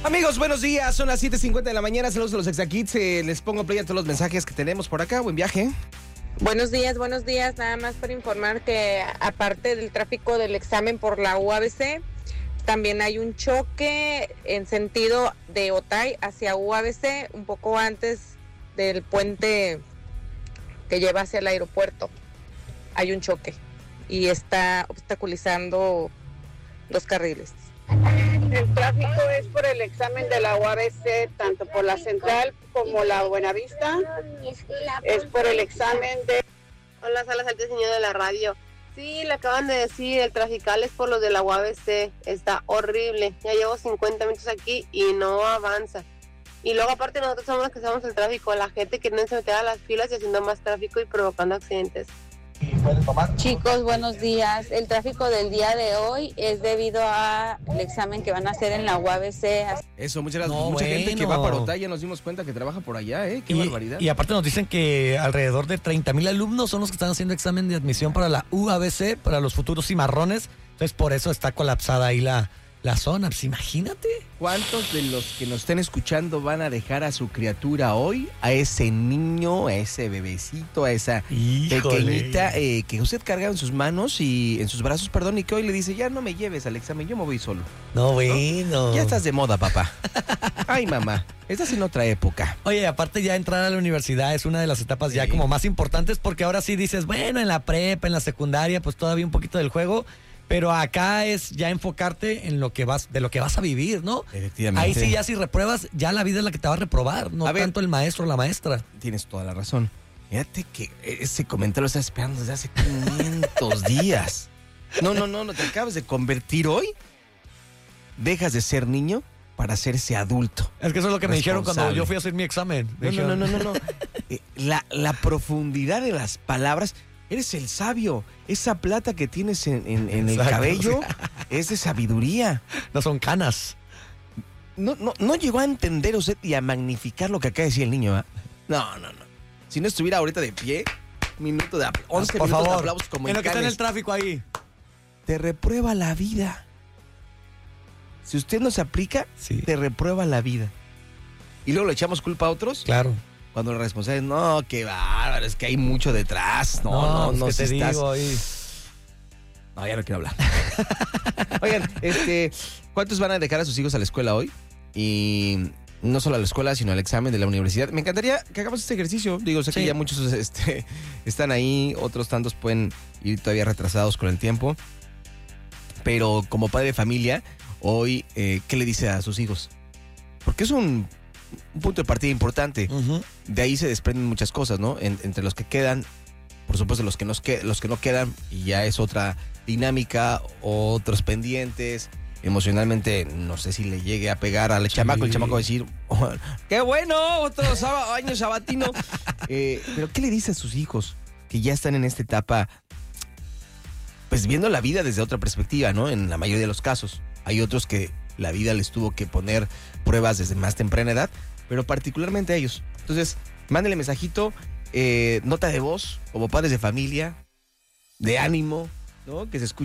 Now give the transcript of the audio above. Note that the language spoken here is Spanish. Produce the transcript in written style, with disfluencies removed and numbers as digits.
Amigos, buenos días. Son las 7:50 de la mañana. Saludos a los Exakids. Les pongo play a todos los mensajes que tenemos por acá. Buen viaje. Buenos días. Nada más para informar que aparte del tráfico del examen por la UABC, también hay un choque en sentido de Otay hacia UABC, un poco antes del puente que lleva hacia el aeropuerto. Hay un choque y está obstaculizando los carriles. El tráfico es por el examen de la UABC, tanto por la Central como la Buenavista. Es por el examen de... Hola, Salas Alta, señor de la radio. Sí, le acaban de decir, el trafical es por los de la UABC. Está horrible. Ya llevo 50 minutos aquí y no avanza. Y luego aparte nosotros somos los que hacemos el tráfico, la gente que no se mete a las filas y haciendo más tráfico y provocando accidentes. Chicos, buenos días. El tráfico del día de hoy es debido al examen que van a hacer en la UABC. Eso, mucha gente que va para Otay, ya nos dimos cuenta que trabaja por allá, ¿eh? Qué barbaridad. Y aparte nos dicen que alrededor de 30,000 alumnos son los que están haciendo examen de admisión para la UABC, para los futuros cimarrones. Entonces, por eso está colapsada ahí la zona. Pues imagínate. ¿Cuántos de los que nos estén escuchando van a dejar a su criatura hoy? A ese niño, a ese bebecito, a esa pequeñita que usted carga en sus manos y en sus brazos, y que hoy le dice, ya no me lleves al examen, yo me voy solo. No, bueno. Ya estás de moda, papá. Ay, mamá, estás en otra época. Oye, aparte ya entrar a la universidad es una de las etapas ya como más importantes, porque ahora sí dices, bueno, en la prepa, en la secundaria, pues todavía un poquito del juego. Pero acá es ya enfocarte en lo que vas a vivir, ¿no? Efectivamente. Ahí sí, ya si repruebas, ya la vida es la que te va a reprobar, no tanto el maestro o la maestra. Tienes toda la razón. Fíjate que ese comentario lo estás esperando desde hace 500 días. No, te acabas de convertir hoy. Dejas de ser niño para hacerse adulto. Es que eso es lo que me dijeron cuando yo fui a hacer mi examen. No. La profundidad de las palabras... Eres el sabio. Esa plata que tienes en el cabello es de sabiduría. No son canas. No llegó a entender usted y a magnificar lo que acaba de decir el niño, ¿eh? No. Si no estuviera ahorita de pie, 11 minutos de aplausos como en lo que está en el tráfico ahí. Te reprueba la vida. Si usted no se aplica, te reprueba la vida. Y luego le echamos culpa a otros. Claro. Cuando la responsable es, no, qué bárbaro, es que hay mucho detrás. No, si te digo ahí. No, ya no quiero hablar. Oigan, ¿cuántos van a dejar a sus hijos a la escuela hoy? Y no solo a la escuela, sino al examen de la universidad. Me encantaría que hagamos este ejercicio. Digo, sé que ya muchos están ahí, otros tantos pueden ir todavía retrasados con el tiempo. Pero como padre de familia, hoy, ¿qué le dice a sus hijos? Porque es un punto de partida importante. Uh-huh. De ahí se desprenden muchas cosas, ¿no? Entre los que quedan, por supuesto los que no quedan, y ya es otra dinámica, otros pendientes. Emocionalmente, no sé si le llegue a pegar al chamaco, el chamaco va a decir, oh, ¡qué bueno! Otro año sabatino. Pero ¿qué le dice a sus hijos que ya están en esta etapa, pues viendo la vida desde otra perspectiva, ¿no? En la mayoría de los casos. Hay otros que la vida les tuvo que poner pruebas desde más temprana edad, pero particularmente a ellos. Entonces, mándenle mensajito, nota de voz, como padres de familia, de ánimo, ¿no? Que se escuche